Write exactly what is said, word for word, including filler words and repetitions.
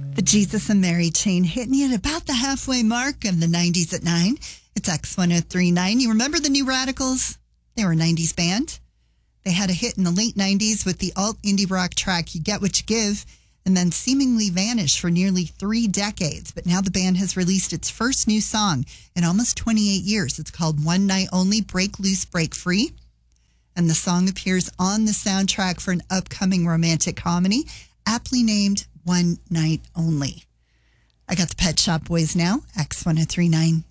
The Jesus and Mary chain hitting you at about the halfway mark of the nineties at nine. It's X ten thirty-nine. You remember the New Radicals? They were a nineties band. They had a hit in the late nineties with the alt indie rock track You Get What You Give, and then seemingly vanished for nearly three decades. But now the band has released its first new song in almost twenty-eight years. It's called One Night Only, Break Loose, Break Free. And the song appears on the soundtrack for an upcoming romantic comedy, aptly named One Night Only. I got the Pet Shop Boys now, X ten thirty-nine.